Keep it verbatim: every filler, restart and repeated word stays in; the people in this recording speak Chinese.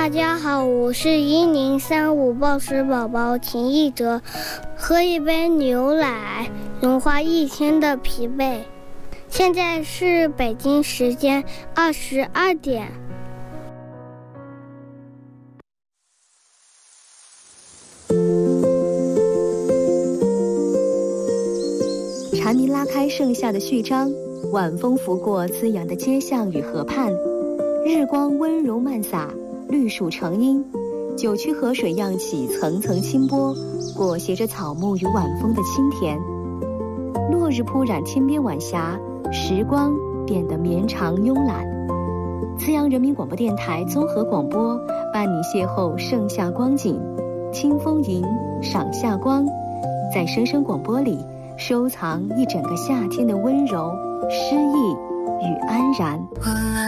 大家好，我是一零三五报时宝宝秦一哲。喝一杯牛奶，融化一天的疲惫。现在是北京时间二十二点。 蝉鸣拉开盛夏的序章，晚风拂过滋养的街巷与河畔，日光温柔漫洒，绿树成荫，九曲河水漾起层层清波，裹挟着草木与晚风的清甜。落日铺染天边晚霞，时光变得绵长慵懒。资阳人民广播电台综合广播伴你邂逅盛夏光景，听风吟，赏夏光，在声声广播里收藏一整个夏天的温柔、诗意与安然。